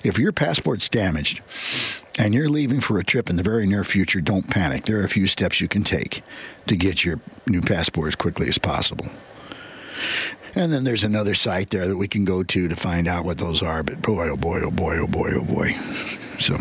If your passport's damaged and you're leaving for a trip in the very near future, don't panic. There are a few steps you can take to get your new passport as quickly as possible. And then there's another site there that we can go to find out what those are. But boy, oh boy, oh boy, oh boy, oh boy. So,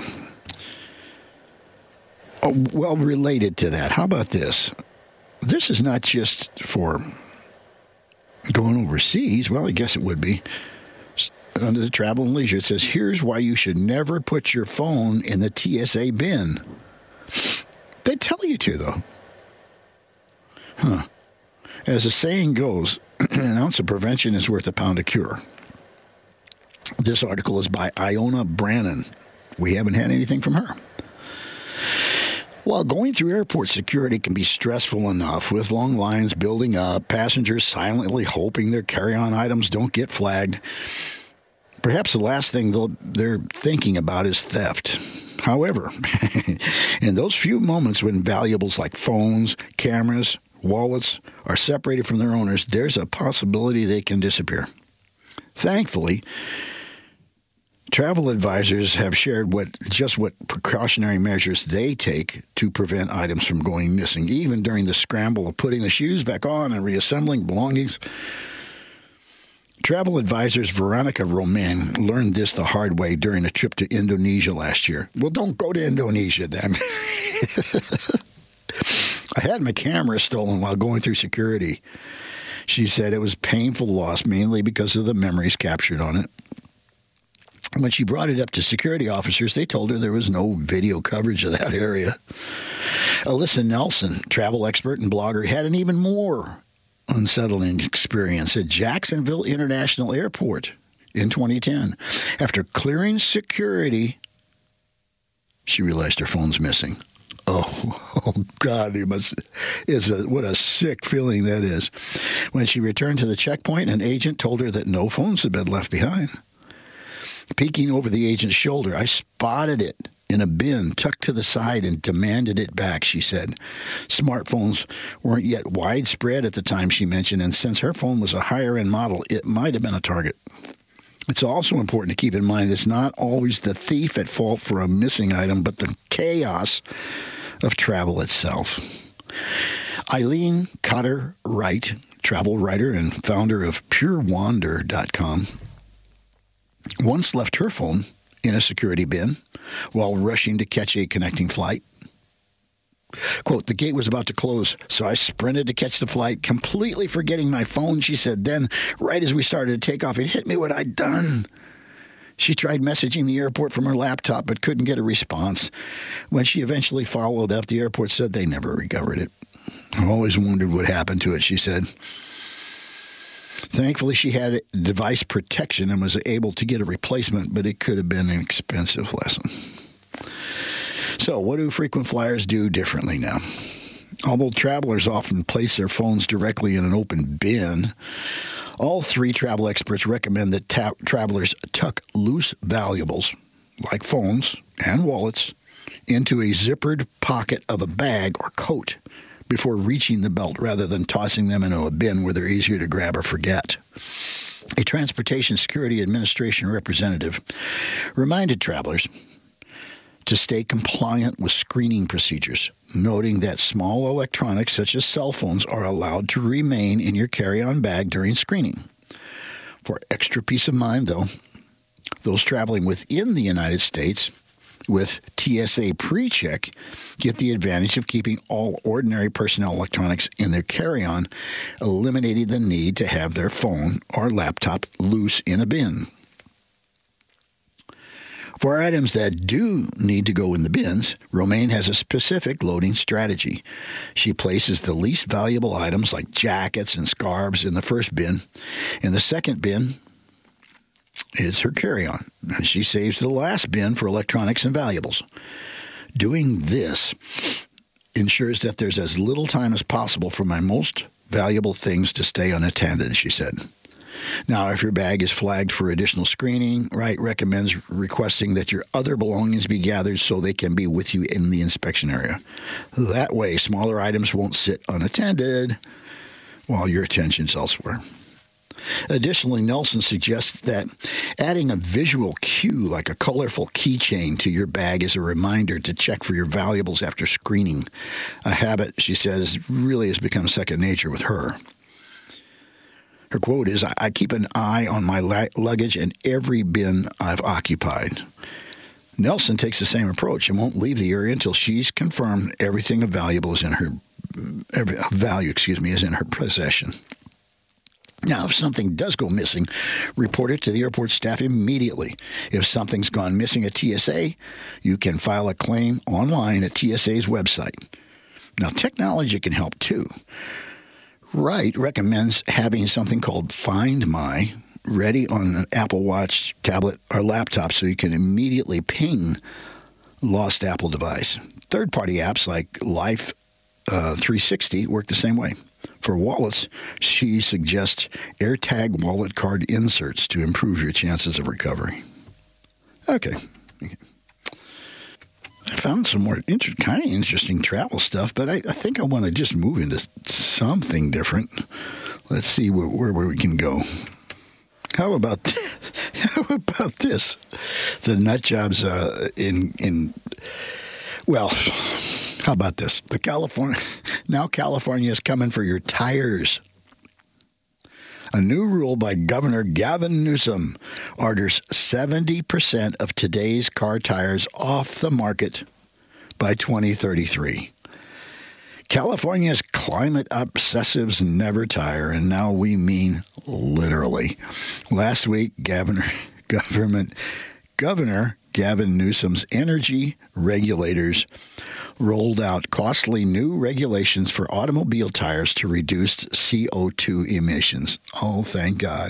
well, related to that, how about this? This is not just for going overseas. Well, I guess it would be. Under the travel and leisure, it says, here's why you should never put your phone in the TSA bin. They tell you to, though. Huh. As the saying goes, an ounce of prevention is worth a pound of cure. This article is by Iona Brannon. We haven't had anything from her. While going through airport security can be stressful enough, with long lines building up, passengers silently hoping their carry-on items don't get flagged, perhaps the last thing they're thinking about is theft. However, in those few moments when valuables like phones, cameras, wallets are separated from their owners, there's a possibility they can disappear. Thankfully, travel advisors have shared what precautionary measures they take to prevent items from going missing, even during the scramble of putting the shoes back on and reassembling belongings. Travel advisors Veronica Roman learned this the hard way during a trip to Indonesia last year. Well, don't go to Indonesia then. I had my camera stolen while going through security. She said it was painful loss, mainly because of the memories captured on it. When she brought it up to security officers, they told her there was no video coverage of that area. Alyssa Nelson, travel expert and blogger, had an even more unsettling experience at Jacksonville International Airport in 2010. After clearing security, she realized her phone's missing. Oh God, what a sick feeling that is. When she returned to the checkpoint, an agent told her that no phones had been left behind. Peeking over the agent's shoulder, I spotted it in a bin tucked to the side and demanded it back, she said. Smartphones weren't yet widespread at the time, she mentioned, and since her phone was a higher-end model, it might have been a target. It's also important to keep in mind it's not always the thief at fault for a missing item, but the chaos of travel itself. Eileen Cotter-Wright, travel writer and founder of PureWander.com, once left her phone in a security bin while rushing to catch a connecting flight. Quote, the gate was about to close, so I sprinted to catch the flight, completely forgetting my phone, she said. Then, right as we started to take off, it hit me what I'd done. She tried messaging the airport from her laptop, but couldn't get a response. When she eventually followed up, the airport said they never recovered it. I've always wondered what happened to it, she said. Thankfully, she had device protection and was able to get a replacement, but it could have been an expensive lesson. So, what do frequent flyers do differently now? Although travelers often place their phones directly in an open bin, all three travel experts recommend that travelers tuck loose valuables, like phones and wallets, into a zippered pocket of a bag or coat before reaching the belt rather than tossing them into a bin where they're easier to grab or forget. A Transportation Security Administration representative reminded travelers to stay compliant with screening procedures, noting that small electronics such as cell phones are allowed to remain in your carry-on bag during screening. For extra peace of mind, though, those traveling within the United States with TSA PreCheck get the advantage of keeping all ordinary personnel electronics in their carry-on, eliminating the need to have their phone or laptop loose in a bin. For items that do need to go in the bins, Romaine has a specific loading strategy. She places the least valuable items like jackets and scarves in the first bin. In the second bin is her carry-on, and she saves the last bin for electronics and valuables. Doing this ensures that there's as little time as possible for my most valuable things to stay unattended, she said. Now, if your bag is flagged for additional screening, Wright recommends requesting that your other belongings be gathered so they can be with you in the inspection area. That way, smaller items won't sit unattended while your attention's elsewhere. Additionally, Nelson suggests that adding a visual cue like a colorful keychain to your bag is a reminder to check for your valuables after screening. A habit, she says, really has become second nature with her. Her quote is, "I keep an eye on my luggage and every bin I've occupied." Nelson takes the same approach and won't leave the area until she's confirmed everything of value is in her possession. Now, if something does go missing, report it to the airport staff immediately. If something's gone missing at TSA, you can file a claim online at TSA's website. Now, technology can help too. Wright recommends having something called Find My ready on an Apple Watch, tablet, or laptop so you can immediately ping lost Apple device. Third-party apps like Life 360 work the same way. For wallets, she suggests AirTag wallet card inserts to improve your chances of recovery. Okay. I found some more kind of interesting travel stuff, but I think I want to just move into something different. Let's see where we can go. How about this? The nut jobs how about this? California is coming for your tires. A new rule by Governor Gavin Newsom orders 70% of today's car tires off the market by 2033. California's climate obsessives never tire, and now we mean literally. Last week, Governor Gavin Newsom's energy regulators rolled out costly new regulations for automobile tires to reduce CO2 emissions. Oh, thank God.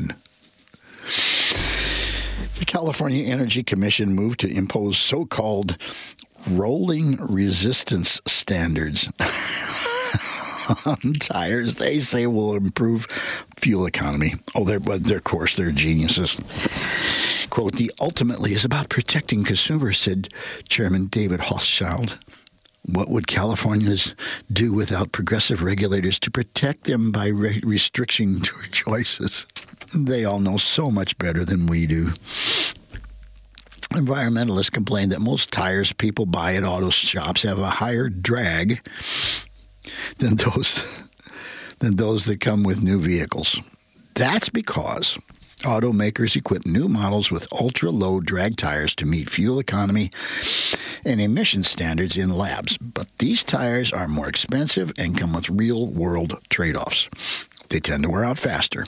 The California Energy Commission moved to impose so-called rolling resistance standards on tires they say will improve fuel economy. Oh, of course, they're geniuses. Quote, "The ultimately is about protecting consumers," said Chairman David Hochschild. What would Californians do without progressive regulators to protect them by restricting their choices? They all know so much better than we do. Environmentalists complain that most tires people buy at auto shops have a higher drag than those that come with new vehicles. That's because automakers equip new models with ultra-low drag tires to meet fuel economy and emission standards in labs. But these tires are more expensive and come with real-world trade-offs. They tend to wear out faster,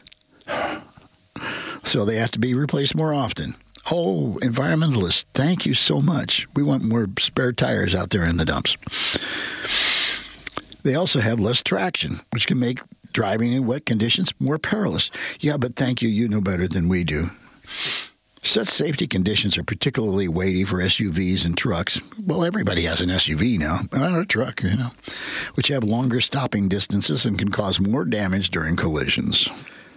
so they have to be replaced more often. Oh, environmentalists, thank you so much. We want more spare tires out there in the dumps. They also have less traction, which can make driving in wet conditions more perilous. Yeah, but thank you. You know better than we do. Such safety conditions are particularly weighty for SUVs and trucks. Well, everybody has an SUV now, or a truck, which have longer stopping distances and can cause more damage during collisions.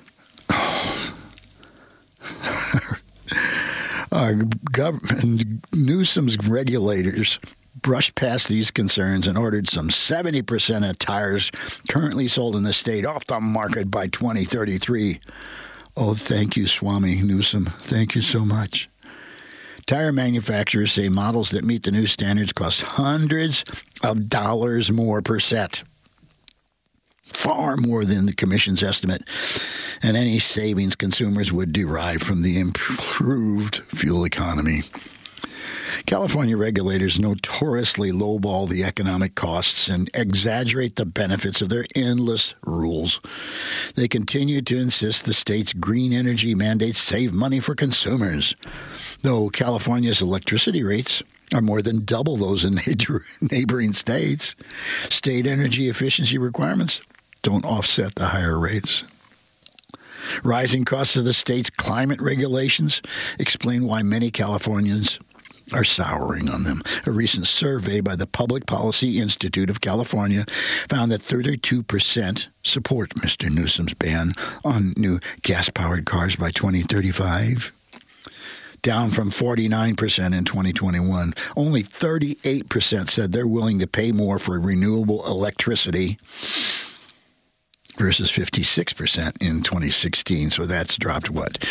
Newsom's regulators brushed past these concerns and ordered some 70% of tires currently sold in the state off the market by 2033. Oh, thank you, Swami Newsom. Thank you so much. Tire manufacturers say models that meet the new standards cost hundreds of dollars more per set. Far more than the Commission's estimate, and any savings consumers would derive from the improved fuel economy. California regulators notoriously lowball the economic costs and exaggerate the benefits of their endless rules. They continue to insist the state's green energy mandates save money for consumers, though California's electricity rates are more than double those in neighboring states. State energy efficiency requirements don't offset the higher rates. Rising costs of the state's climate regulations explain why many Californians are souring on them. A recent survey by the Public Policy Institute of California found that 32% support Mr. Newsom's ban on new gas-powered cars by 2035, down from 49% in 2021. Only 38% said they're willing to pay more for renewable electricity. versus 56% in 2016. So that's dropped,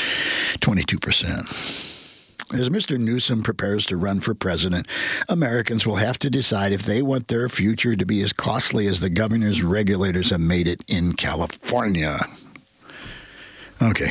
22%. As Mr. Newsom prepares to run for president, Americans will have to decide if they want their future to be as costly as the governor's regulators have made it in California. Okay.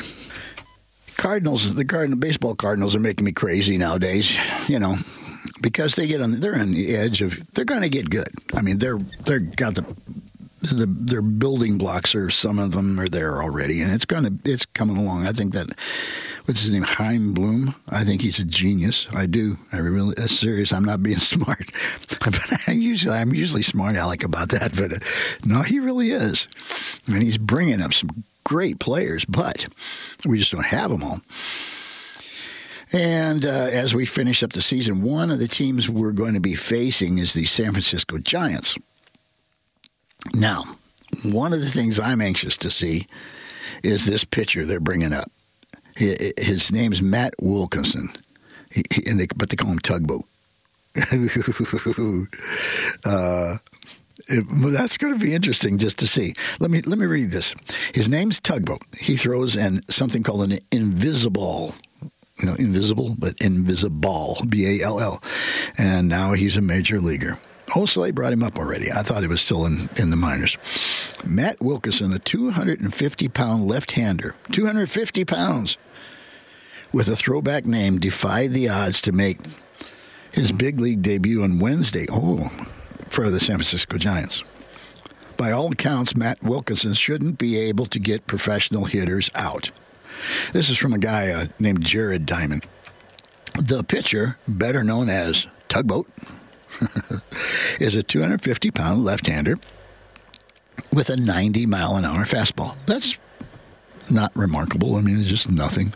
The baseball Cardinals are making me crazy nowadays, because they're on the edge of, they're going to get good. I mean, they're got their building blocks, or some of them are there already, and it's coming along. I think that, what's his name, Chaim Bloom, I think he's a genius. I do. That's serious. I'm not being smart, but I'm usually smart aleck about that. But no, he really is. I mean, he's bringing up some great players, but we just don't have them all. And as we finish up the season, one of the teams we're going to be facing is the San Francisco Giants. Now, one of the things I'm anxious to see is this pitcher they're bringing up. His name's Matt Wilkinson, but they call him Tugboat. That's going to be interesting just to see. Let me read this. His name's Tugboat. He throws something called an invisible. Invisible, but invisible, B-A-L-L. And now he's a major leaguer. Oh, so they brought him up already. I thought he was still in the minors. Matt Wilkinson, a 250-pound left-hander, 250 pounds, with a throwback name, defied the odds to make his big league debut on Wednesday. For the San Francisco Giants. By all accounts, Matt Wilkinson shouldn't be able to get professional hitters out. This is from a guy named Jared Diamond. The pitcher, better known as Tugboat, is a 250-pound left-hander with a 90-mile-an-hour fastball. That's not remarkable. I mean, it's just nothing.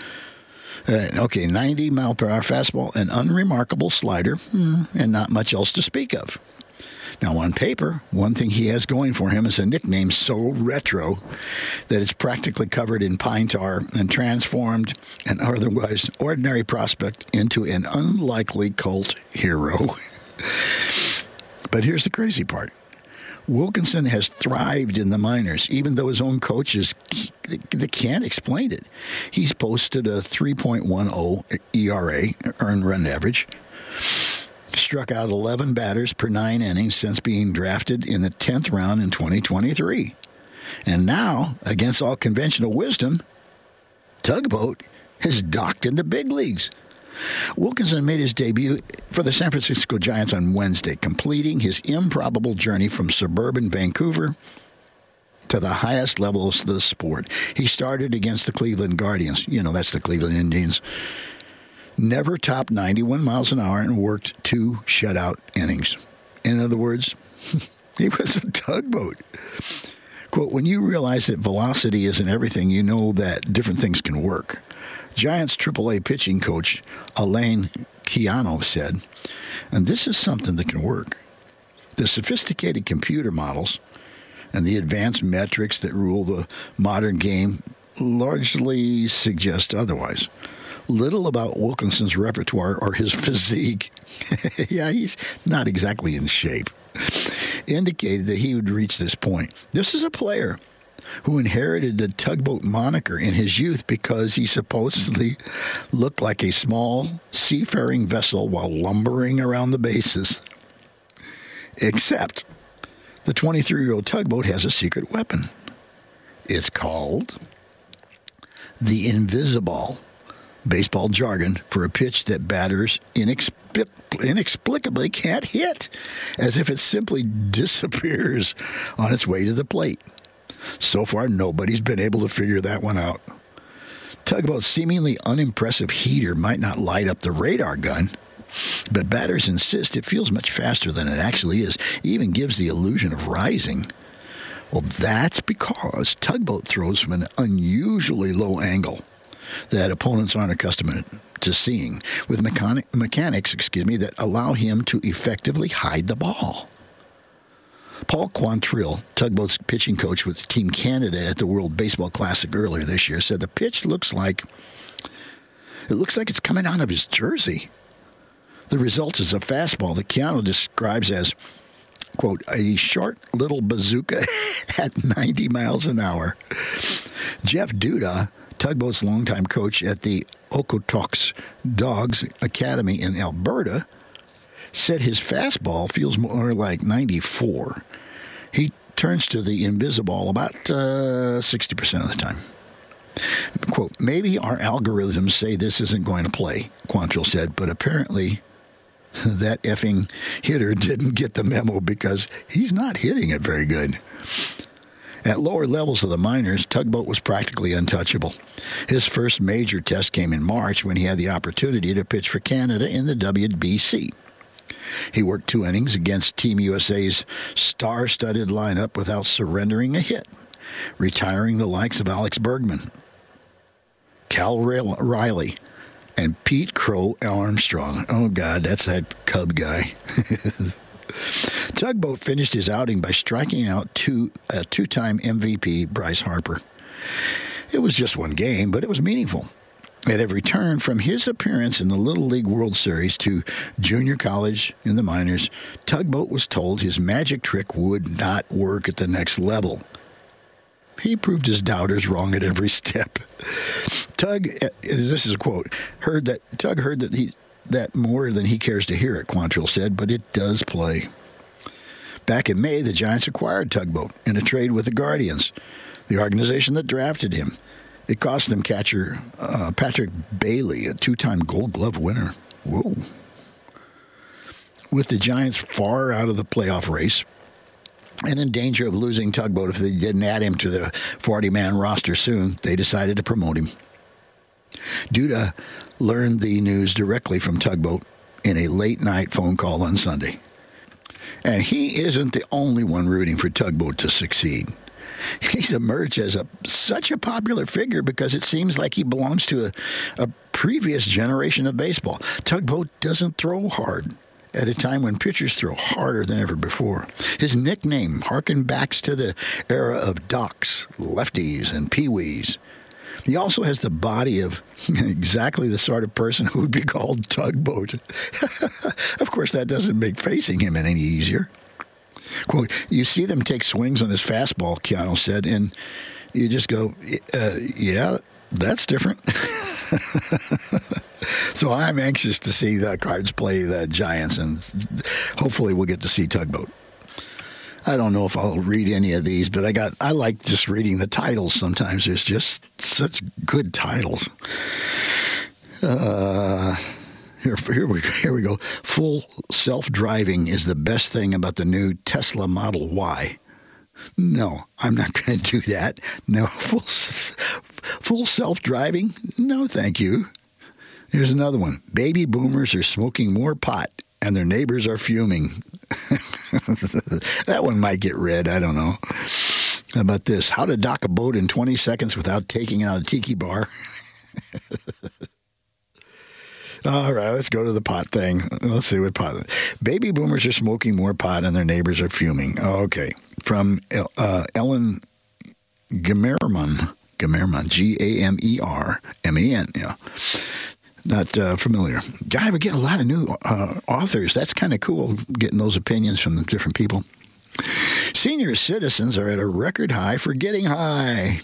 90-mile-per-hour fastball, an unremarkable slider, and not much else to speak of. Now, on paper, one thing he has going for him is a nickname so retro that it's practically covered in pine tar and transformed an otherwise ordinary prospect into an unlikely cult hero. But here's the crazy part. Wilkinson has thrived in the minors, even though his own coaches they can't explain it. He's posted a 3.10 ERA, earned run average, struck out 11 batters per 9 innings since being drafted in the 10th round in 2023. And now, against all conventional wisdom, Tugboat has docked in the big leagues. Wilkinson made his debut for the San Francisco Giants on Wednesday, completing his improbable journey from suburban Vancouver to the highest levels of the sport. He started against the Cleveland Guardians. That's the Cleveland Indians. Never topped 91 miles an hour and worked 2 shutout innings. In other words, he was a tugboat. Quote, when you realize that velocity isn't everything, you know that different things can work. Giants AAA pitching coach Alain Keano said, and this is something that can work. The sophisticated computer models and the advanced metrics that rule the modern game largely suggest otherwise. Little about Wilkinson's repertoire or his physique, yeah, he's not exactly in shape, indicated that he would reach this point. This is a player who inherited the Tugboat moniker in his youth because he supposedly looked like a small seafaring vessel while lumbering around the bases. Except the 23-year-old Tugboat has a secret weapon. It's called the Invisible, baseball jargon for a pitch that batters inexplicably can't hit, as if it simply disappears on its way to the plate. So far, nobody's been able to figure that one out. Tugboat's seemingly unimpressive heater might not light up the radar gun, but batters insist it feels much faster than it actually is, even gives the illusion of rising. Well, that's because Tugboat throws from an unusually low angle that opponents aren't accustomed to seeing, with mechanics that allow him to effectively hide the ball. Paul Quantrill, Tugboat's pitching coach with Team Canada at the World Baseball Classic earlier this year, said the pitch looks like it's coming out of his jersey. The result is a fastball that Keano describes as quote, a short little bazooka at 90 miles an hour. Jeff Duda, Tugboat's longtime coach at the Okotoks Dogs Academy in Alberta, said his fastball feels more like 94. He turns to the invisible about 60% of the time. Quote, maybe our algorithms say this isn't going to play, Quantrill said, but apparently that effing hitter didn't get the memo because he's not hitting it very good. At lower levels of the minors, Tugboat was practically untouchable. His first major test came in March when he had the opportunity to pitch for Canada in the WBC. He worked 2 innings against Team USA's star-studded lineup without surrendering a hit, retiring the likes of Alex Bergman, Cal Riley, and Pete Crow Armstrong. Oh, God, that's that Cub guy. Tugboat finished his outing by striking out two-time MVP Bryce Harper. It was just one game, but it was meaningful. At every turn, from his appearance in the Little League World Series to junior college in the minors, Tugboat was told his magic trick would not work at the next level. He proved his doubters wrong at every step. Tug, this is a quote, Tug heard that more than he cares to hear it, Quantrill said, but it does play. Back in May, the Giants acquired Tugboat in a trade with the Guardians, the organization that drafted him. It cost them catcher Patrick Bailey, a 2-time Gold Glove winner. Whoa. With the Giants far out of the playoff race and in danger of losing Tugboat if they didn't add him to the 40-man roster soon, they decided to promote him. Duda learned the news directly from Tugboat in a late-night phone call on Sunday. And he isn't the only one rooting for Tugboat to succeed. He's emerged as such a popular figure because it seems like he belongs to a previous generation of baseball. Tugboat doesn't throw hard at a time when pitchers throw harder than ever before. His nickname harken backs to the era of Docs, lefties, and peewees. He also has the body of exactly the sort of person who would be called Tugboat. Of course, that doesn't make facing him any easier. Quote, you see them take swings on his fastball, Keanu said, and you just go, yeah, that's different. So I'm anxious to see the Cards play the Giants, and hopefully we'll get to see Tugboat. I don't know if I'll read any of these, but I like just reading the titles sometimes. There's just such good titles. Here we go. Full self-driving is the best thing about the new Tesla Model Y. No, I'm not going to do that. No, full self-driving? No, thank you. Here's another one. Baby boomers are smoking more pot, and their neighbors are fuming. That one might get read. I don't know. How about this? How to dock a boat in 20 seconds without taking out a tiki bar. All right, let's go to the pot thing. Let's see what pot. Baby boomers are smoking more pot and their neighbors are fuming. Okay. From Ellen Gamerman, Gamerman, yeah. Not familiar. God, we get a lot of new authors. That's kind of cool, getting those opinions from the different people. Senior citizens are at a record high for getting high.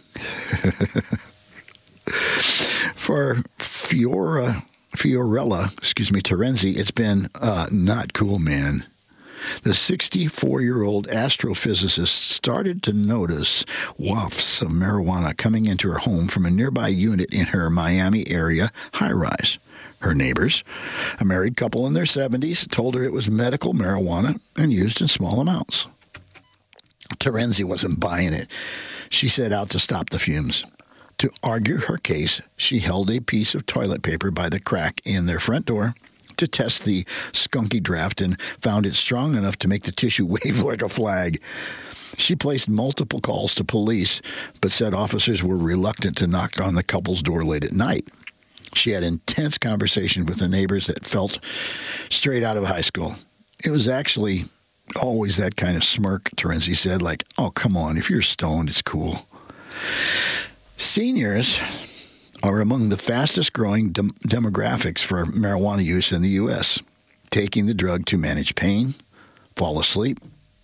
For Fiorella, Terenzi, it's been not cool, man. The 64-year-old astrophysicist started to notice wafts of marijuana coming into her home from a nearby unit in her Miami area high-rise. Her neighbors, a married couple in their 70s, told her it was medical marijuana and used in small amounts. Terenzi wasn't buying it. She set out to stop the fumes. To argue her case, she held a piece of toilet paper by the crack in their front door to test the skunky draft and found it strong enough to make the tissue wave like a flag. She placed multiple calls to police, but said officers were reluctant to knock on the couple's door late at night. She had intense conversations with the neighbors that felt straight out of high school. It was actually always that kind of smirk, Terenzi said, like, oh, come on, if you're stoned, it's cool. Seniors are among the fastest-growing demographics for marijuana use in the U.S., taking the drug to manage pain, fall asleep,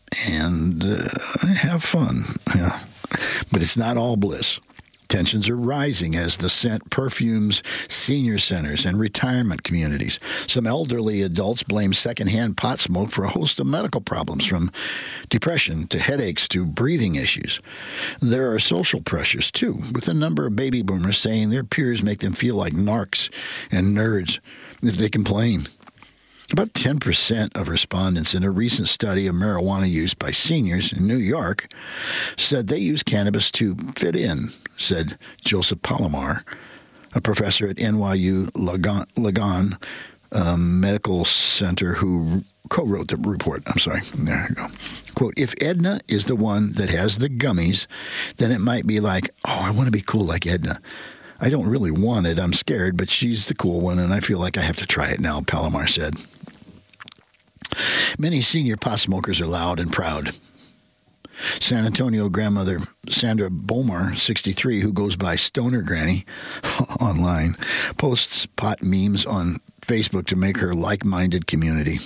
and have fun. Yeah. But it's not all bliss. Tensions are rising as the scent perfumes senior centers and retirement communities. Some elderly adults blame secondhand pot smoke for a host of medical problems, from depression to headaches to breathing issues. There are social pressures, too, with a number of baby boomers saying their peers make them feel like narcs and nerds if they complain. About 10% of respondents in a recent study of marijuana use by seniors in New York said they use cannabis to fit in, said Joseph Palomar, a professor at NYU Langone Medical Center who co-wrote the report. There you go. Quote, if Edna is the one that has the gummies, then it might be like, oh, I want to be cool like Edna. I don't really want it. I'm scared, but she's the cool one, and I feel like I have to try it now, Palomar said. Many senior pot smokers are loud and proud. San Antonio grandmother Sandra Bomar, 63, who goes by Stoner Granny online, posts pot memes on Facebook to make her like-minded community.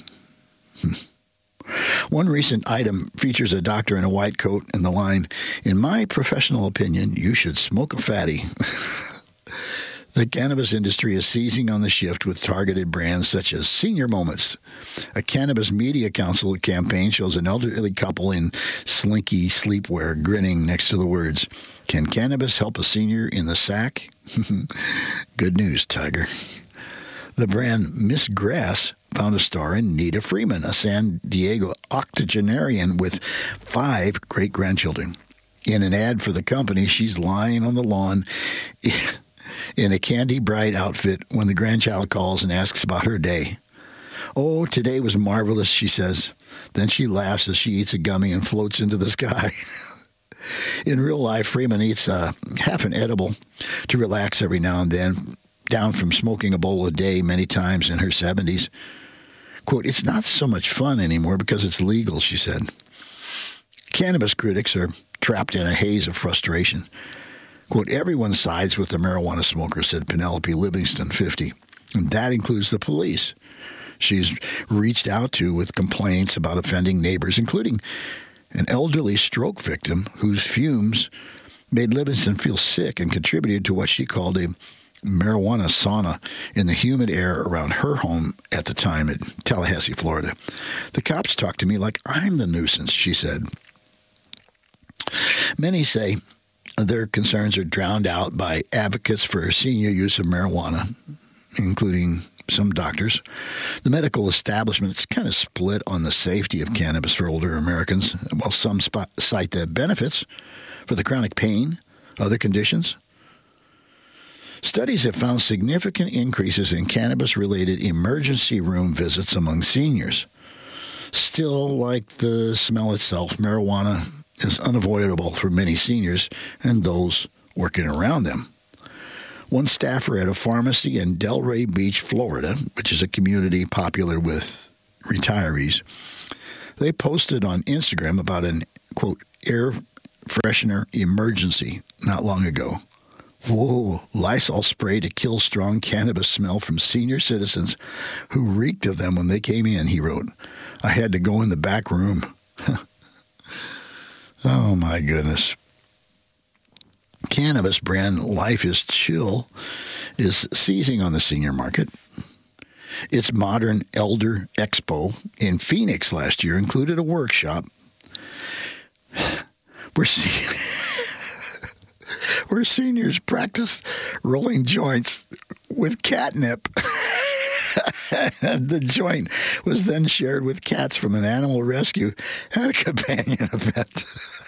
One recent item features a doctor in a white coat and the line, in my professional opinion, you should smoke a fatty. The cannabis industry is seizing on the shift with targeted brands such as Senior Moments. A Cannabis Media Council campaign shows an elderly couple in slinky sleepwear grinning next to the words, can cannabis help a senior in the sack? Good news, Tiger. The brand Miss Grass found a star in Nita Freeman, a San Diego octogenarian with 5 great-grandchildren. In an ad for the company, she's lying on the lawn in a Candy Bride outfit when the grandchild calls and asks about her day. Oh, today was marvelous, she says. Then she laughs as she eats a gummy and floats into the sky. In real life, Freeman eats half an edible to relax every now and then, down from smoking a bowl a day many times in her 70s. Quote, it's not so much fun anymore because it's legal, she said. Cannabis critics are trapped in a haze of frustration. Quote, everyone sides with the marijuana smoker, said Penelope Livingston, 50. And that includes the police. She's reached out to with complaints about offending neighbors, including an elderly stroke victim whose fumes made Livingston feel sick and contributed to what she called a marijuana sauna in the humid air around her home at the time in Tallahassee, Florida. The cops talked to me like I'm the nuisance, she said. Many say their concerns are drowned out by advocates for senior use of marijuana, including some doctors. The medical establishment is kind of split on the safety of cannabis for older Americans, while some cite the benefits for the chronic pain, other conditions. Studies have found significant increases in cannabis-related emergency room visits among seniors. Still, like the smell itself, marijuana is unavoidable for many seniors and those working around them. One staffer at a pharmacy in Delray Beach, Florida, which is a community popular with retirees, they posted on Instagram about an, quote, air freshener emergency not long ago. Whoa, Lysol spray to kill strong cannabis smell from senior citizens who reeked of them when they came in, he wrote. I had to go in the back room. Oh, my goodness. Cannabis brand Life is Chill is seizing on the senior market. Its Modern Elder Expo in Phoenix last year included a workshop where seniors practice rolling joints with catnip. The joint was then shared with cats from an animal rescue at a companion event.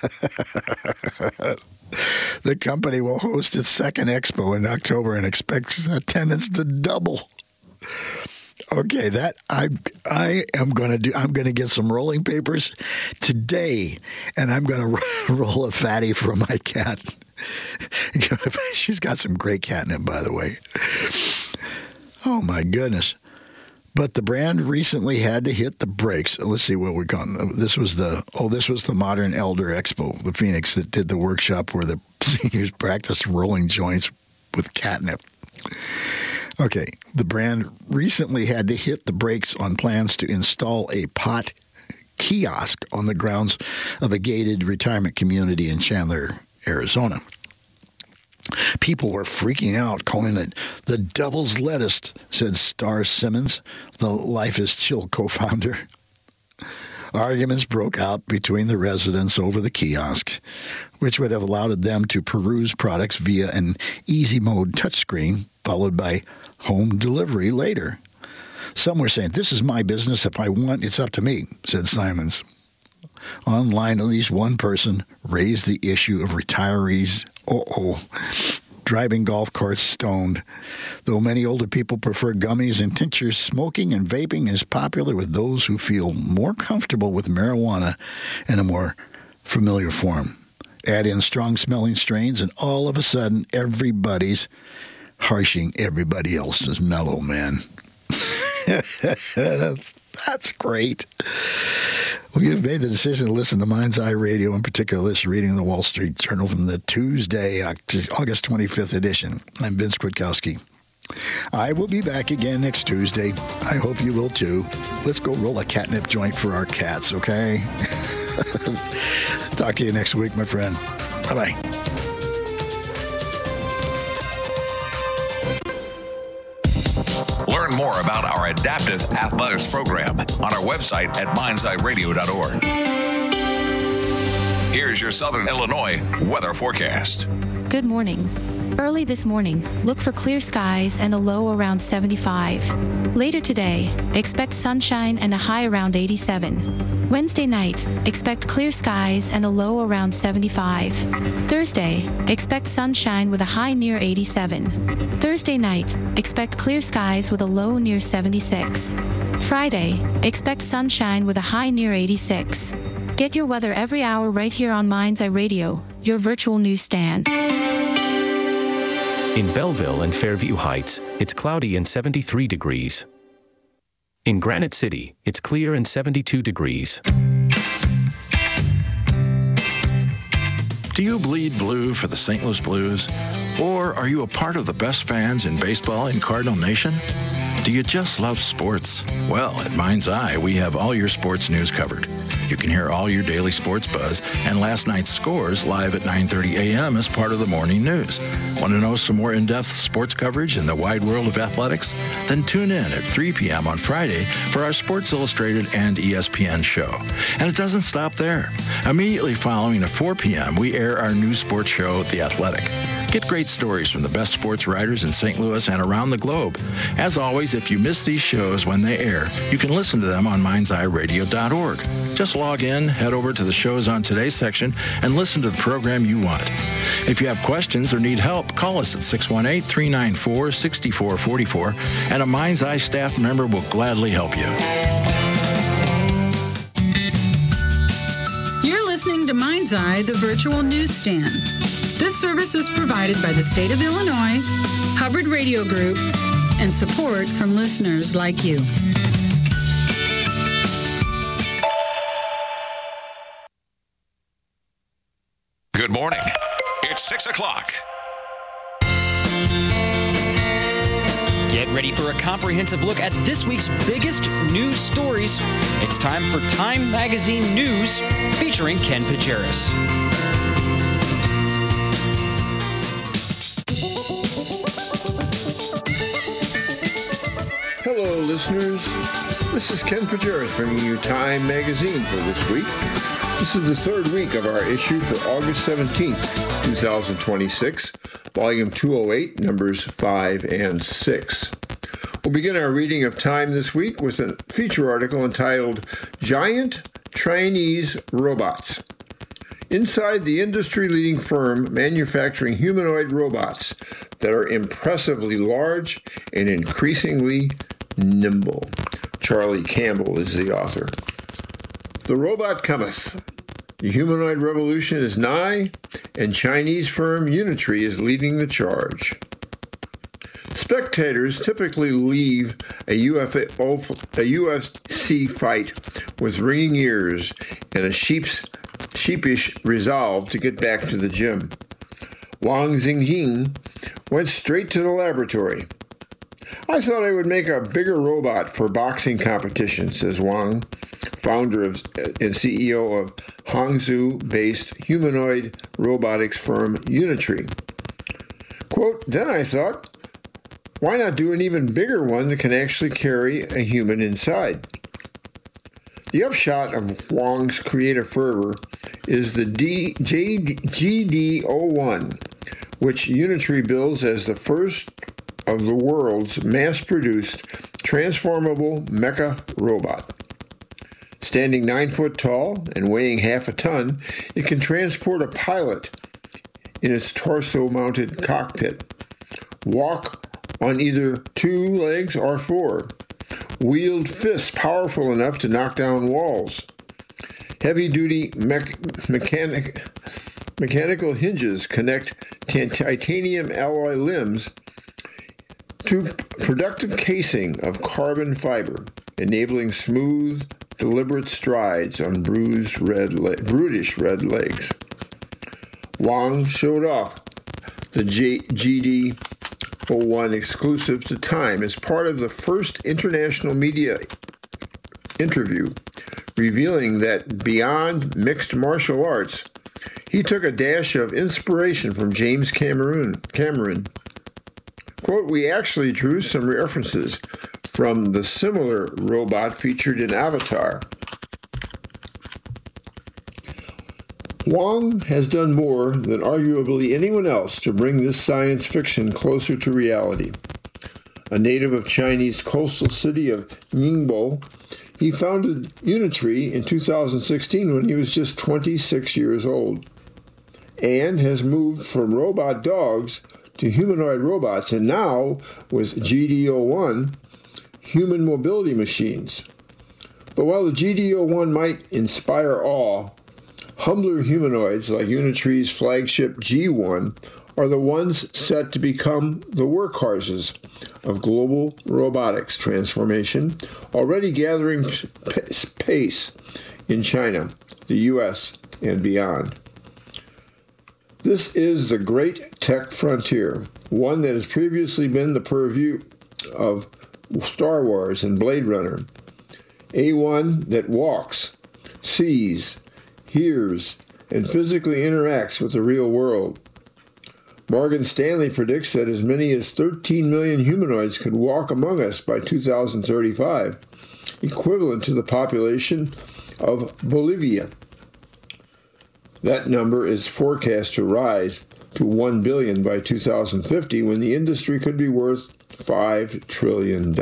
The company will host its second expo in October and expects attendance to double. Okay, that I am going to do. I'm going to get some rolling papers today, and I'm going to roll a fatty for my cat. She's got some great catnip, by the way. Oh, my goodness. But the brand recently had to hit the brakes. Let's see what we're calling. This was the Modern Elder Expo, the Phoenix, that did the workshop where the seniors practiced rolling joints with catnip. Okay, the brand recently had to hit the brakes on plans to install a pot kiosk on the grounds of a gated retirement community in Chandler, Arizona. People were freaking out, calling it the devil's lettuce, said Star Simmons, the Life is Chill co-founder. Arguments broke out between the residents over the kiosk, which would have allowed them to peruse products via an easy mode touchscreen, followed by home delivery later. Some were saying, "This is my business. If I want, it's up to me," said Simons. Online, at least one person raised the issue of retirees driving golf carts stoned. Though many older people prefer gummies and tinctures, smoking and vaping is popular with those who feel more comfortable with marijuana in a more familiar form. Add in strong-smelling strains, and all of a sudden, everybody's harshing everybody else's mellow, man. That's great. Well, you've made the decision to listen to Mind's Eye Radio, in particular this reading the Wall Street Journal from the Tuesday, August 25th edition. I'm Vince Kwiatkowski. I will be back again next Tuesday. I hope you will too. Let's go roll a catnip joint for our cats, okay? Talk to you next week, my friend. Bye-bye. Learn more about our Adaptive Athletics program on our website at mindseyeradio.org. Here's your Southern Illinois weather forecast. Good morning. Early this morning, look for clear skies and a low around 75. Later today, expect sunshine and a high around 87. Wednesday night, expect clear skies and a low around 75. Thursday, expect sunshine with a high near 87. Thursday night, expect clear skies with a low near 76. Friday, expect sunshine with a high near 86. Get your weather every hour right here on Mind's Eye Radio, your virtual newsstand. In Belleville and Fairview Heights, it's cloudy and 73 degrees. In Granite City, it's clear and 72 degrees. Do you bleed blue for the St. Louis Blues? Or are you a part of the best fans in baseball in Cardinal Nation? Do you just love sports? Well, at Mind's Eye, we have all your sports news covered. You can hear all your daily sports buzz and last night's scores live at 9:30 a.m. as part of the morning news. Want to know some more in-depth sports coverage in the wide world of athletics? Then tune in at 3 p.m. on Friday for our Sports Illustrated and ESPN show. And it doesn't stop there. Immediately following at 4 p.m., we air our new sports show, The Athletic. Get great stories from the best sports writers in St. Louis and around the globe. As always, if you miss these shows when they air, you can listen to them on mindseyeradio.org. Just log in, head over to the shows on today's section, and listen to the program you want. If you have questions or need help, call us at 618-394-6444, and a Mind's Eye staff member will gladly help you. You're listening to Mind's Eye, the virtual newsstand. This service is provided by the state of Illinois, Hubbard Radio Group, and support from listeners like you. Good morning. It's 6 o'clock. Get ready for a comprehensive look at this week's biggest news stories. It's time for Time Magazine News featuring Ken Pajeris. Hello, listeners. This is Ken Pajeris bringing you Time Magazine for this week. This is the third week of our issue for August 17th, 2026, volume 208, numbers 5 and 6. We'll begin our reading of Time this week with a feature article entitled Giant Chinese Robots. Inside the industry-leading firm manufacturing humanoid robots that are impressively large and increasingly nimble. Charlie Campbell is the author. The robot cometh. The humanoid revolution is nigh, and Chinese firm Unitree is leading the charge. Spectators typically leave a UFC fight with ringing ears and a sheepish resolve to get back to the gym. Wang Xingjing went straight to the laboratory. I thought I would make a bigger robot for boxing competition, says Wang, founder and CEO of Hangzhou-based humanoid robotics firm Unitree. Quote, then I thought, why not do an even bigger one that can actually carry a human inside? The upshot of Wang's creative fervor is the GD01, which Unitree bills as the first of the world's mass-produced transformable mecha robot. Standing 9 foot tall and weighing half a ton, it can transport a pilot in its torso-mounted cockpit, walk on either 2 legs or 4, wield fists powerful enough to knock down walls. Heavy-duty mechanical hinges connect titanium alloy limbs to productive casing of carbon fiber, enabling smooth, deliberate strides on brutish red legs. Wang showed off the GD01 exclusive to Time as part of the first international media interview, revealing that beyond mixed martial arts, he took a dash of inspiration from James Cameron. Quote, we actually drew some references from the similar robot featured in Avatar. Wang has done more than arguably anyone else to bring this science fiction closer to reality. A native of Chinese coastal city of Ningbo, he founded Unitree in 2016 when he was just 26 years old, and has moved from robot dogs to humanoid robots, and now, with GD01, human mobility machines. But while the GD01 might inspire awe, humbler humanoids like Unitree's flagship G1 are the ones set to become the workhorses of global robotics transformation, already gathering pace in China, the U.S., and beyond. This is the great tech frontier, one that has previously been the purview of Star Wars and Blade Runner. A one that walks, sees, hears, and physically interacts with the real world. Morgan Stanley predicts that as many as 13 million humanoids could walk among us by 2035, equivalent to the population of Bolivia. That number is forecast to rise to 1 billion by 2050, when the industry could be worth $5 trillion.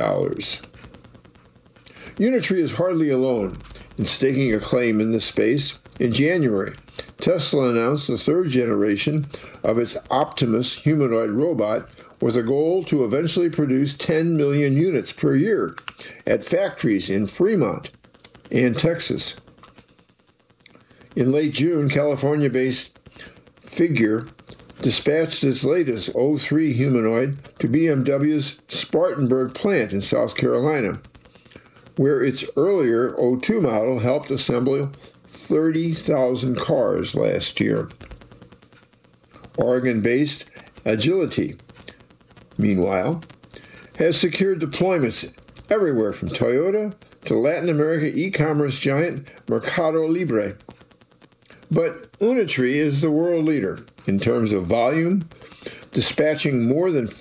Unitree is hardly alone in staking a claim in this space. In January, Tesla announced the third generation of its Optimus humanoid robot with a goal to eventually produce 10 million units per year at factories in Fremont and Texas. In late June, California-based Figure dispatched its latest O3 humanoid to BMW's Spartanburg plant in South Carolina, where its earlier O2 model helped assemble 30,000 cars last year. Oregon-based Agility, meanwhile, has secured deployments everywhere from Toyota to Latin America e-commerce giant Mercado Libre. But Unitree is the world leader in terms of volume, dispatching more than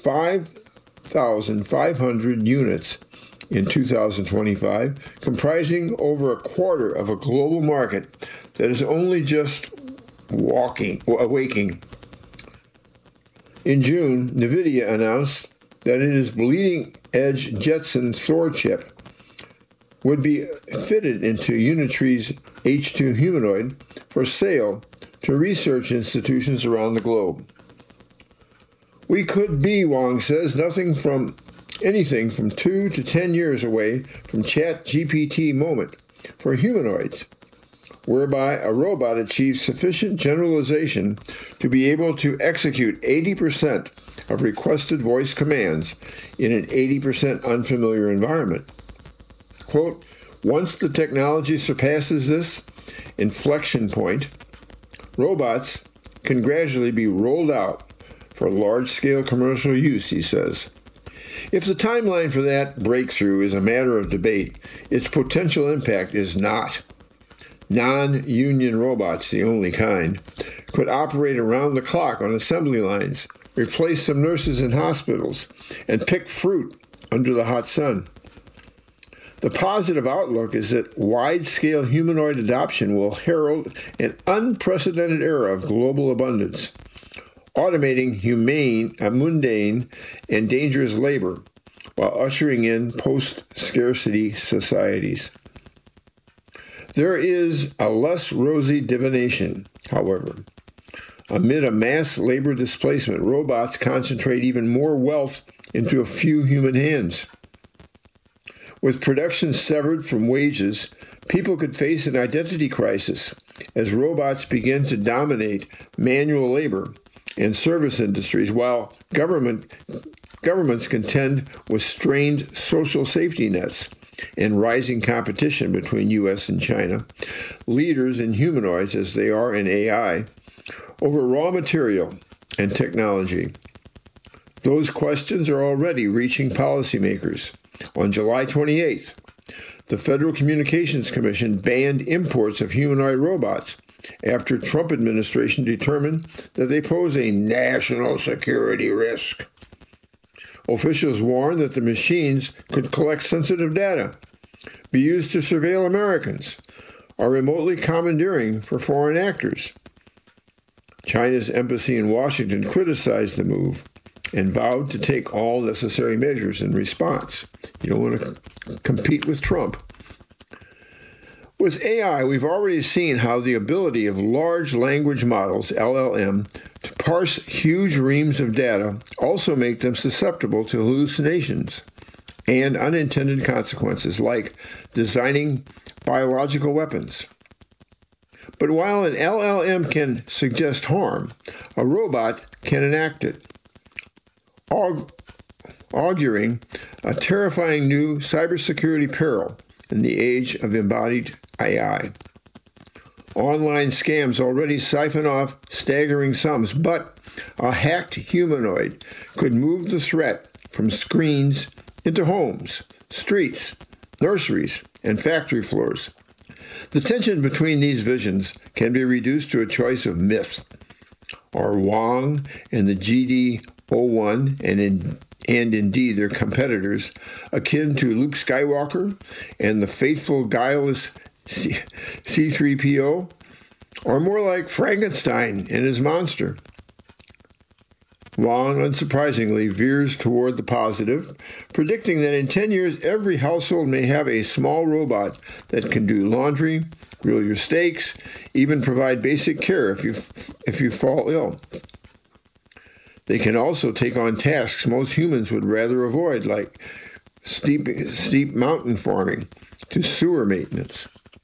5,500 units in 2025, comprising over a quarter of a global market that is only just awaking. In June, NVIDIA announced that its bleeding-edge Jetson Thor chip would be fitted into Unitree's H2 humanoid for sale to research institutions around the globe. We could be, Wang says, anything from 2 to 10 years away from ChatGPT moment for humanoids, whereby a robot achieves sufficient generalization to be able to execute 80% of requested voice commands in an 80% unfamiliar environment. Quote, once the technology surpasses this inflection point, robots can gradually be rolled out for large-scale commercial use, he says. If the timeline for that breakthrough is a matter of debate, its potential impact is not. Non-union robots, the only kind, could operate around the clock on assembly lines, replace some nurses in hospitals, and pick fruit under the hot sun. The positive outlook is that wide-scale humanoid adoption will herald an unprecedented era of global abundance, automating mundane and dangerous labor while ushering in post-scarcity societies. There is a less rosy divination, however. Amid a mass labor displacement, robots concentrate even more wealth into a few human hands. With production severed from wages, people could face an identity crisis as robots begin to dominate manual labor and service industries, while governments contend with strained social safety nets and rising competition between U.S. and China, leaders in humanoids as they are in AI, over raw material and technology. Those questions are already reaching policymakers. On July 28th, the Federal Communications Commission banned imports of humanoid robots after Trump administration determined that they pose a national security risk. Officials warned that the machines could collect sensitive data, be used to surveil Americans, or remotely commandeering for foreign actors. China's embassy in Washington criticized the move and vowed to take all necessary measures in response. You don't want to compete with Trump. With AI, we've already seen how the ability of large language models, LLM, to parse huge reams of data also make them susceptible to hallucinations and unintended consequences, like designing biological weapons. But while an LLM can suggest harm, a robot can enact it, auguring a terrifying new cybersecurity peril in the age of embodied AI. Online scams already siphon off staggering sums, but a hacked humanoid could move the threat from screens into homes, streets, nurseries, and factory floors. The tension between these visions can be reduced to a choice of myth. Are Wang and the GD-01 and indeed their competitors akin to Luke Skywalker and the faithful, guileless C-3PO, or more like Frankenstein and his monster? Wang, unsurprisingly, veers toward the positive, predicting that in 10 years every household may have a small robot that can do laundry, grill your steaks, even provide basic care if you fall ill. They can also take on tasks most humans would rather avoid, like steep mountain farming to sewer maintenance.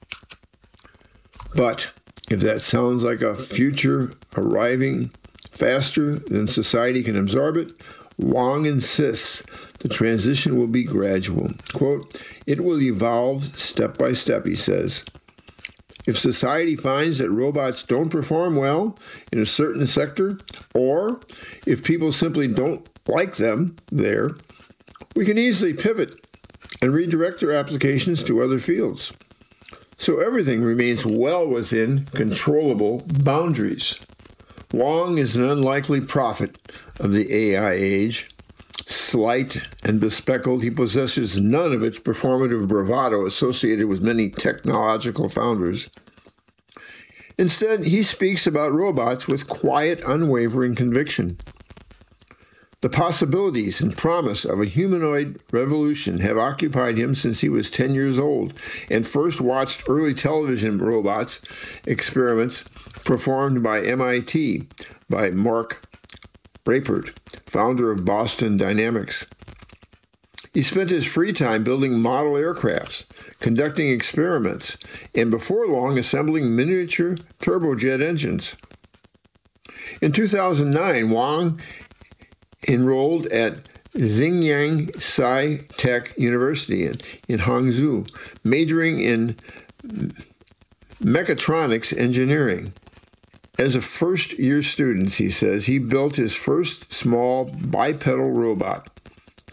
But if that sounds like a future arriving faster than society can absorb it, Wang insists the transition will be gradual. Quote, "It will evolve step by step," he says. If society finds that robots don't perform well in a certain sector, or if people simply don't like them there, we can easily pivot and redirect their applications to other fields. So everything remains well within controllable boundaries. Wang is an unlikely prophet of the AI age. Slight and bespectacled, he possesses none of its performative bravado associated with many technological founders. Instead, he speaks about robots with quiet, unwavering conviction. The possibilities and promise of a humanoid revolution have occupied him since he was 10 years old and first watched early television robots experiments performed by MIT by Mark Rapert, founder of Boston Dynamics. He spent his free time building model aircrafts, conducting experiments, and before long assembling miniature turbojet engines. In 2009, Wang enrolled at Xinjiang Sci-Tech University in Hangzhou, majoring in mechatronics engineering. As a first-year student, he says, he built his first small bipedal robot,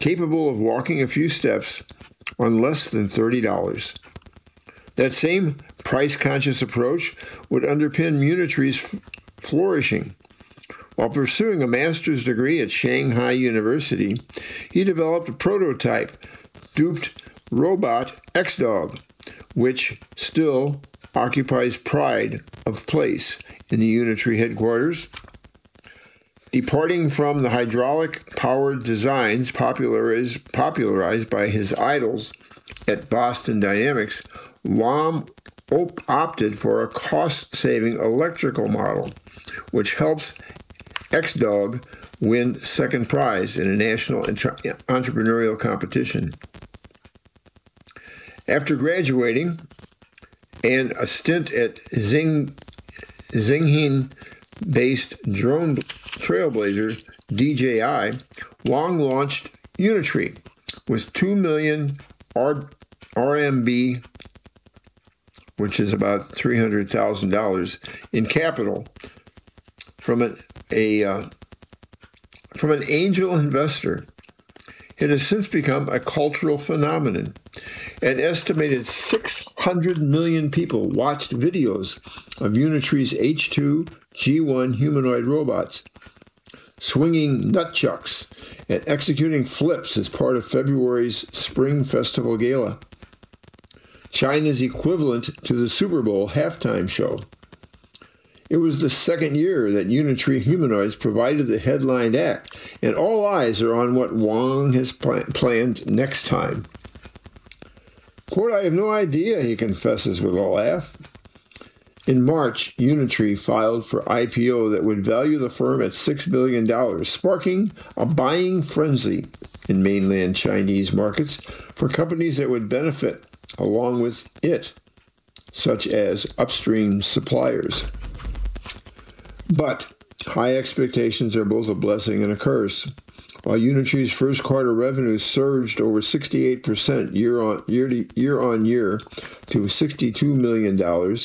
capable of walking a few steps on less than $30. That same price-conscious approach would underpin Munitree's flourishing. While pursuing a master's degree at Shanghai University, he developed a prototype duped robot X-Dog, which still occupies pride of place in the Unitree headquarters. Departing from the hydraulic-powered designs popularized by his idols at Boston Dynamics, Wang opted for a cost-saving electrical model, which helps X-Dog win second prize in a national entrepreneurial competition. After graduating and a stint at Xinjiang-based drone trailblazer DJI, Wang launched Unitree with 2 million RMB, which is about $300,000 in capital from an angel investor. It has since become a cultural phenomenon. An estimated 600 million people watched videos of Unitree's H2 G1 humanoid robots swinging nunchucks and executing flips as part of February's Spring Festival Gala, China's equivalent to the Super Bowl halftime show. It was the second year that Unitree humanoids provided the headline act, and all eyes are on what Wang has planned next time. Quote, "I have no idea," he confesses with a laugh. In March, Unitree filed for IPO that would value the firm at $6 billion, sparking a buying frenzy in mainland Chinese markets for companies that would benefit along with it, such as upstream suppliers. But high expectations are both a blessing and a curse. While Unitree's first quarter revenues surged over 68% year on year to $62 million,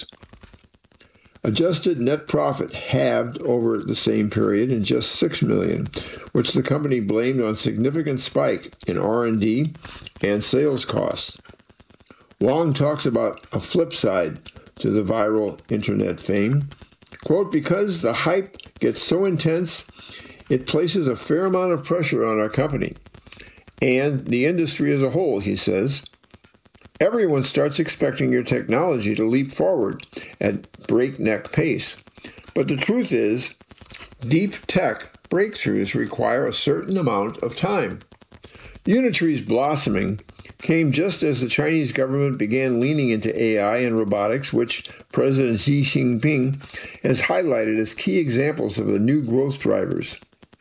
adjusted net profit halved over the same period in just $6 million, which the company blamed on significant spike in R&D and sales costs. Wang talks about a flip side to the viral internet fame. Quote, "Because the hype gets so intense, it places a fair amount of pressure on our company and the industry as a whole," he says. "Everyone starts expecting your technology to leap forward at breakneck pace. But the truth is, deep tech breakthroughs require a certain amount of time." Unitree's blossoming came just as the Chinese government began leaning into AI and robotics, which President Xi Jinping has highlighted as key examples of the new growth drivers.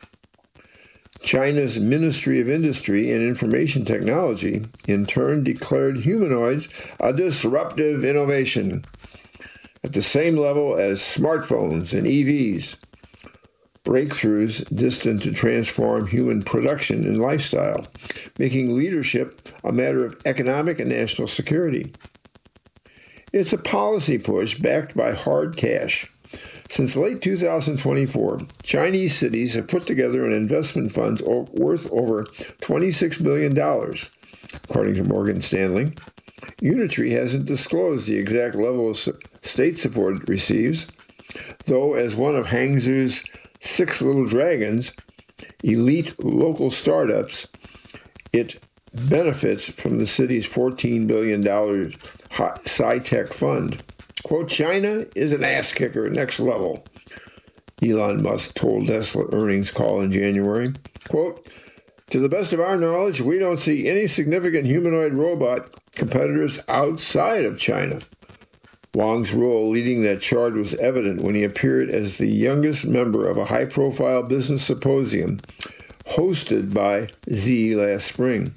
China's Ministry of Industry and Information Technology, in turn, declared humanoids a disruptive innovation at the same level as smartphones and EVs, breakthroughs destined to transform human production and lifestyle, making leadership a matter of economic and national security. It's a policy push backed by hard cash. Since late 2024, Chinese cities have put together an investment fund worth over $26 billion, according to Morgan Stanley. Unitree hasn't disclosed the exact level of state support it receives, though as one of Hangzhou's 6 little dragons, elite local startups, it benefits from the city's $14 billion SciTech fund. Quote, "China is an ass kicker next level," Elon Musk told Tesla earnings call in January. Quote, "To the best of our knowledge, we don't see any significant humanoid robot competitors outside of China." Wang's role leading that charge was evident when he appeared as the youngest member of a high-profile business symposium hosted by Xi last spring.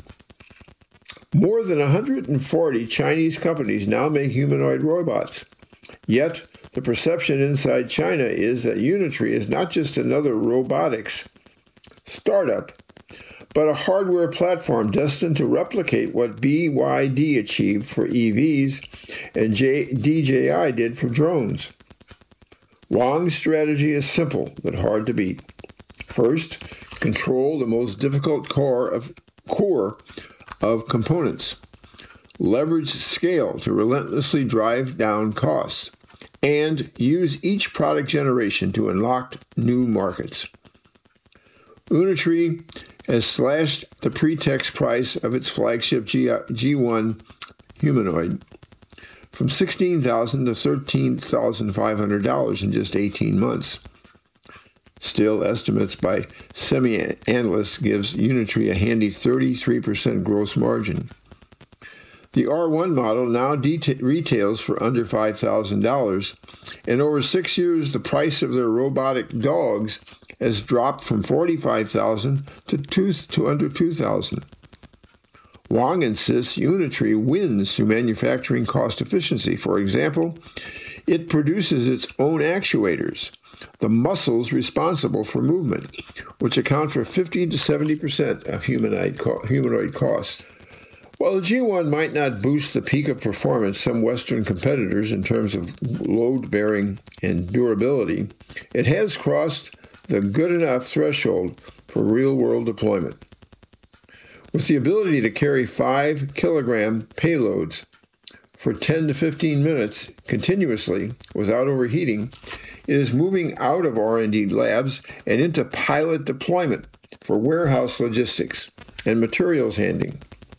More than 140 Chinese companies now make humanoid robots. Yet, the perception inside China is that Unitree is not just another robotics startup, but a hardware platform destined to replicate what BYD achieved for EVs and DJI did for drones. Wang's strategy is simple but hard to beat. First, control the most difficult core of core of components, leverage scale to relentlessly drive down costs, and use each product generation to unlock new markets. Unitree has slashed the pre-tax price of its flagship G1 humanoid from $16,000 to $13,500 in just 18 months. Still, estimates by semi-analysts gives Unitree a handy 33% gross margin. The R1 model now retails for under $5,000, and over 6 years, the price of their robotic dogs has dropped from $45,000 to under $2,000. Wang insists Unitree wins through manufacturing cost efficiency. For example, it produces its own actuators, the muscles responsible for movement, which account for 50 to 70% of humanoid costs. While the G1 might not boost the peak of performance some Western competitors in terms of load-bearing and durability, it has crossed the good enough threshold for real-world deployment. With the ability to carry 5-kilogram payloads for 10 to 15 minutes continuously without overheating, it is moving out of R&D labs and into pilot deployment for warehouse logistics and materials handling.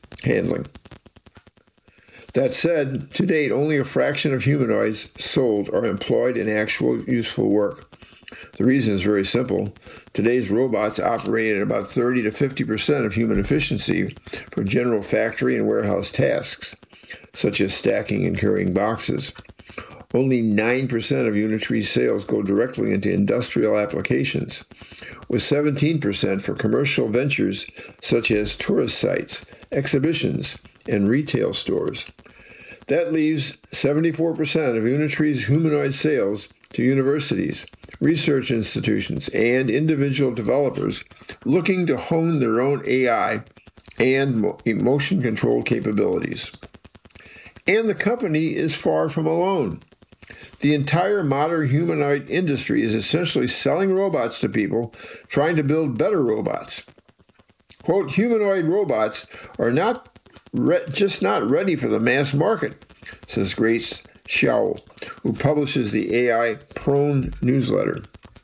That said, to date, only a fraction of humanoids sold are employed in actual useful work. The reason is very simple. Today's robots operate at about 30 to 50% of human efficiency for general factory and warehouse tasks, such as stacking and carrying boxes. Only 9% of Unitree's sales go directly into industrial applications, with 17% for commercial ventures such as tourist sites, exhibitions, and retail stores. That leaves 74% of Unitree's humanoid sales to universities, research institutions, and individual developers looking to hone their own AI and motion control capabilities. And the company is far from alone. The entire modern humanoid industry is essentially selling robots to people trying to build better robots. Quote, humanoid robots are just not ready for the mass market, says Grace Xiao, who publishes the AI Prone newsletter.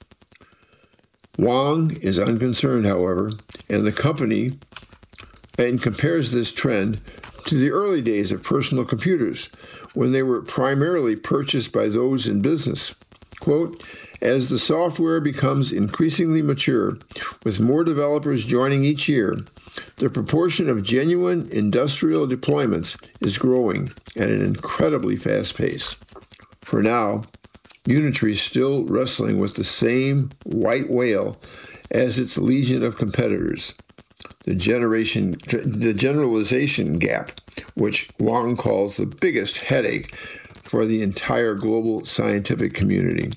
Wang is unconcerned, however, and the company compares this trend to the early days of personal computers, when they were primarily purchased by those in business. Quote, as the software becomes increasingly mature, with more developers joining each year, the proportion of genuine industrial deployments is growing at an incredibly fast pace. For now, Unitree is still wrestling with the same white whale as its legion of competitors, the generalization gap, which Wang calls the biggest headache for the entire global scientific community.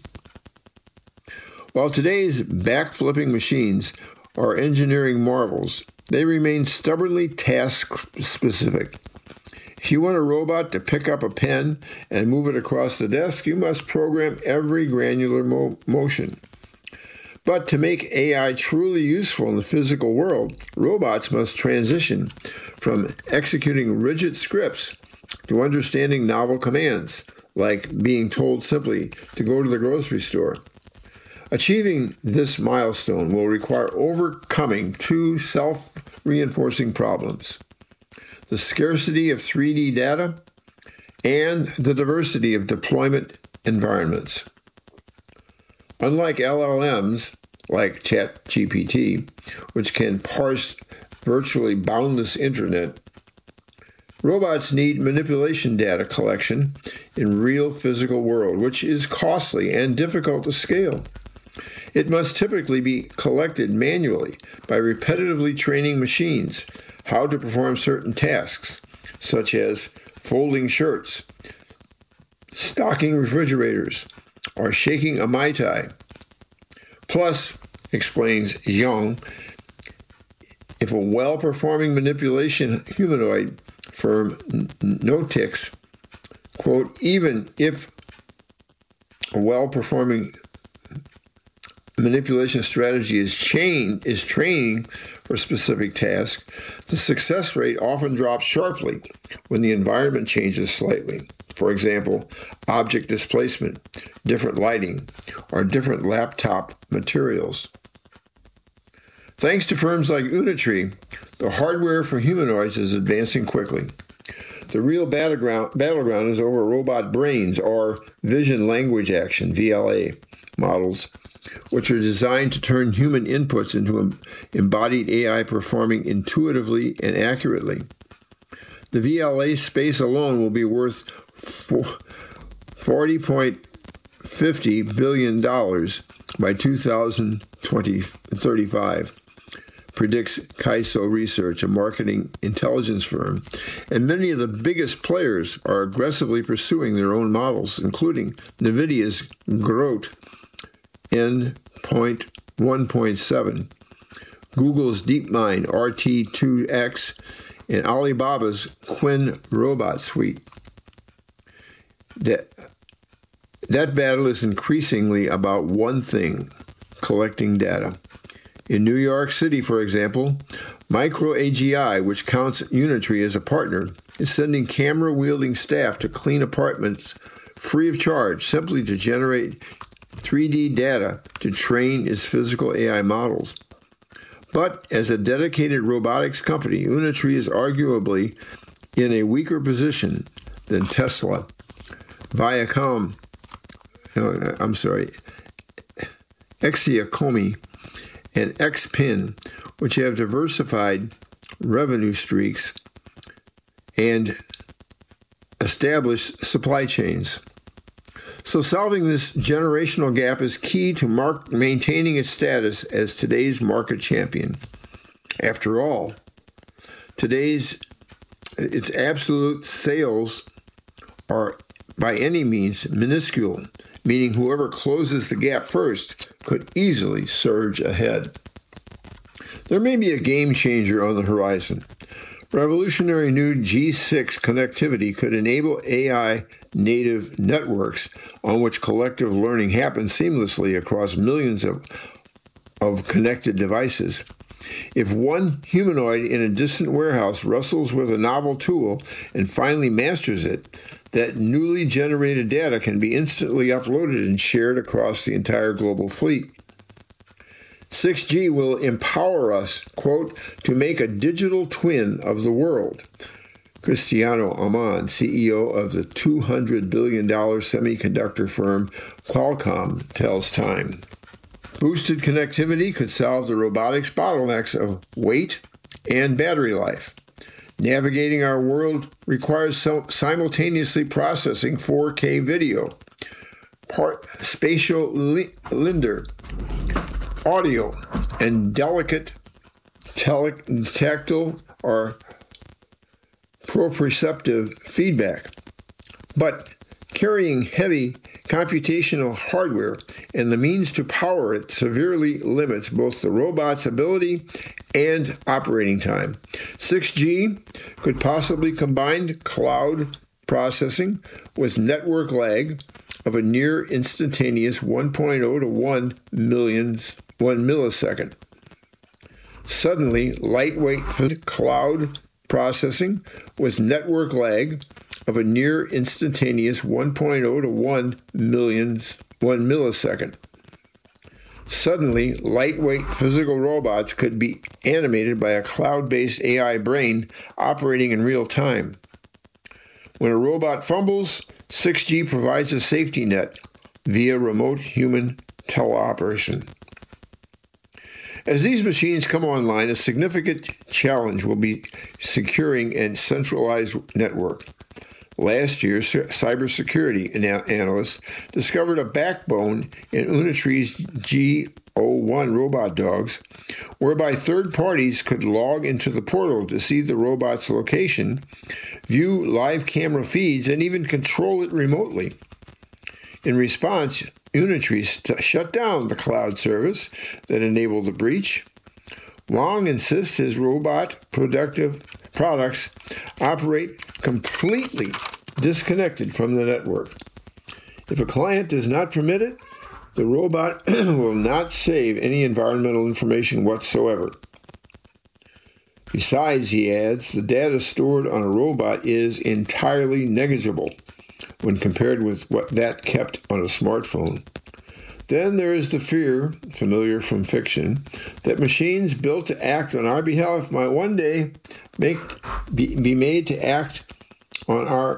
While today's back-flipping machines are engineering marvels, they remain stubbornly task-specific. If you want a robot to pick up a pen and move it across the desk, you must program every granular motion. But to make AI truly useful in the physical world, robots must transition from executing rigid scripts to understanding novel commands, like being told simply to go to the grocery store. Achieving this milestone will require overcoming two self-reinforcing problems: the scarcity of 3D data and the diversity of deployment environments. Unlike LLMs, like ChatGPT, which can parse virtually boundless internet, robots need manipulation data collection in real physical world, which is costly and difficult to scale. It must typically be collected manually by repetitively training machines how to perform certain tasks, such as folding shirts, stocking refrigerators, or shaking a Mai Tai. Plus, explains Zhang, if a well-performing manipulation humanoid firm Notix, quote, even if a well-performing manipulation strategy is training for a specific task, the success rate often drops sharply when the environment changes slightly. For example, object displacement, different lighting, or different laptop materials. Thanks to firms like Unitree, the hardware for humanoids is advancing quickly. The real battleground is over robot brains, or vision language action, VLA, models, which are designed to turn human inputs into embodied AI performing intuitively and accurately. The VLA space alone will be worth $40.50 billion by 2035, predicts Kaiso Research, a marketing intelligence firm, and many of the biggest players are aggressively pursuing their own models, including NVIDIA's Groot N1.7, Google's DeepMind RT2X, and Alibaba's Qwen robot suite. That battle is increasingly about one thing: collecting data. In New York City, for example, Micro AGI, which counts Unitree as a partner, is sending camera-wielding staff to clean apartments free of charge, simply to generate 3D data to train its physical AI models. But as a dedicated robotics company, Unitree is arguably in a weaker position than Tesla, Axicomi, and XPin, which have diversified revenue streaks and established supply chains. So solving this generational gap is key to maintaining its status as today's market champion. After all, its absolute sales are by any means minuscule, meaning whoever closes the gap first could easily surge ahead. There may be a game changer on the horizon. Revolutionary new G6 connectivity could enable AI native networks on which collective learning happens seamlessly across millions of connected devices. If one humanoid in a distant warehouse wrestles with a novel tool and finally masters it, that newly generated data can be instantly uploaded and shared across the entire global fleet. 6G will empower us, quote, to make a digital twin of the world. Cristiano Amon, CEO of the $200 billion semiconductor firm Qualcomm, tells Time. Boosted connectivity could solve the robotics bottlenecks of weight and battery life. Navigating our world requires simultaneously processing 4K video, spatial linear, audio, and delicate tactile or proprioceptive feedback. But carrying heavy computational hardware and the means to power it severely limits both the robot's ability and operating time. 6G could possibly combine cloud processing with network lag of a near instantaneous 1.0 to 1 millisecond. Suddenly, lightweight cloud processing with network lag of a near instantaneous 1.0 to 1 millisecond. Suddenly, lightweight physical robots could be animated by a cloud-based AI brain operating in real time. When a robot fumbles, 6G provides a safety net via remote human teleoperation. As these machines come online, a significant challenge will be securing a centralized network. Last year, cybersecurity analysts discovered a backbone in Unitree's G01 robot dogs, whereby third parties could log into the portal to see the robot's location, view live camera feeds, and even control it remotely. In response, Unitree shut down the cloud service that enabled the breach. Wang insists his robot products operate completely disconnected from the network. If a client does not permit it, The robot will not save any environmental information whatsoever. Besides, he adds, the data stored on a robot is entirely negligible when compared with what that kept on a smartphone. Then there is the fear, familiar from fiction, that machines built to act on our behalf might one day be made to act on our